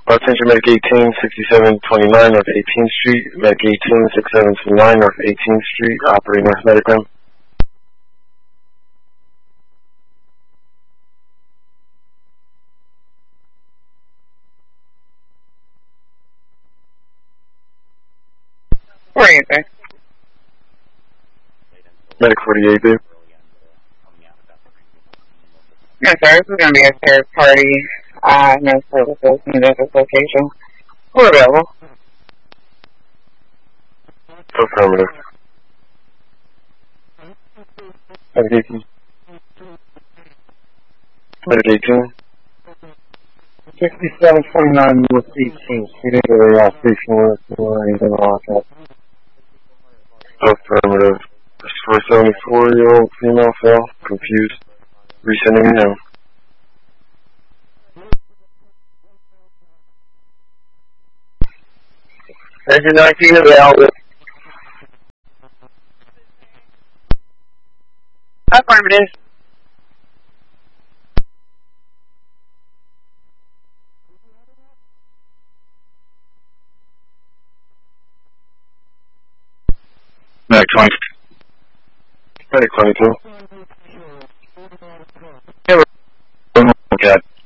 Attention Medic 18, 6729 North 18th Street. Medic 18, 6729 North 18th Street. Operating North Medic. Where are you, sir? Medic 48, babe. Yes, sir. This is going to be a third party nurse services needed at this location. We're available. Affirmative. Medic 18. Medic 18. 6729 North 18th. We didn't go to the station or anything like that. Affirmative. This is for a 74-year-old female cell. Confused. Resending it now. Engine 19 available. Affirmative. Medic 20. Medic 22. Okay.